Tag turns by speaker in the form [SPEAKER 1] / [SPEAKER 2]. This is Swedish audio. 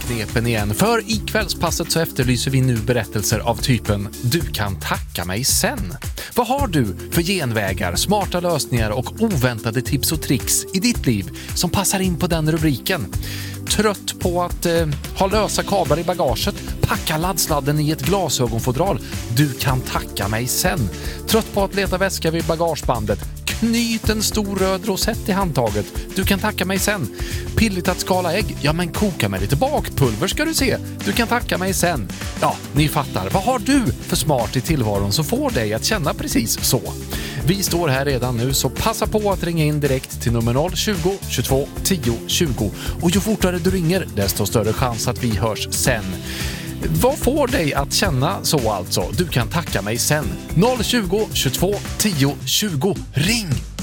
[SPEAKER 1] knepen igen, för i kvällspasset så efterlyser vi nu berättelser av typen "Du kan tacka mig sen". Vad har du för genvägar, smarta lösningar och oväntade tips och tricks i ditt liv som passar in på den rubriken? Trött på att ha lösa kablar i bagaget? Packa laddsladden i ett glasögonfodral. Du kan tacka mig sen. Trött på att leta väska vid bagagebandet? Knyt en stor röd rosett i handtaget. Du kan tacka mig sen. Pilligt att skala ägg? Ja, men koka med lite bakpulver ska du se. Du kan tacka mig sen. Ja, ni fattar. Vad har du för smart i tillvaron som får dig att känna precis så? Vi står här redan nu, så passa på att ringa in direkt till nummer 020 22 10 20. Och ju fortare du ringer, desto större chans att vi hörs sen. Vad får dig att känna så alltså? Du kan tacka mig sen. 020 22 10 20. Ring!